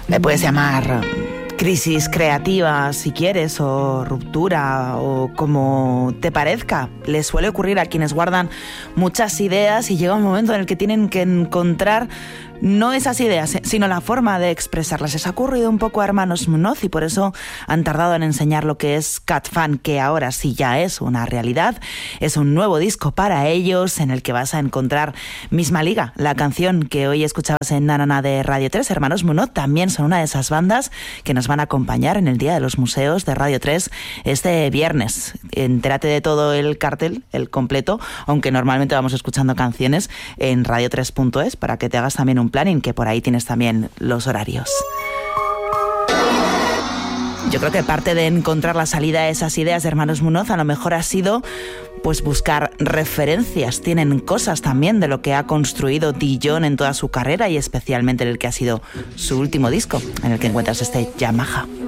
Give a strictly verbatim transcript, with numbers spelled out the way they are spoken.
Le puedes llamar crisis creativa si quieres, o ruptura, o como te parezca. Les suele ocurrir a quienes guardan muchas ideas y llega un momento en el que tienen que encontrar no esas ideas, sino la forma de expresarlas. Les ha ocurrido un poco a Hermanos Munoz y por eso han tardado en enseñar lo que es Cat Fan, que ahora sí ya es una realidad. Es un nuevo disco para ellos en el que vas a encontrar Misma Liga, la canción que hoy escuchabas en Nanana de Radio tres. Hermanos Munoz también son una de esas bandas que nos van a acompañar en el Día de los Museos de Radio tres este viernes. Entérate de todo el cartel, el completo, aunque normalmente vamos escuchando canciones en radio tres punto es para que te hagas también un planning, que por ahí tienes también los horarios. Yo creo que parte de encontrar la salida a esas ideas de Hermanos Munoz a lo mejor ha sido pues buscar referencias. Tienen cosas también de lo que ha construido Dillon en toda su carrera y especialmente en el que ha sido su último disco, en el que encuentras este Yamaha.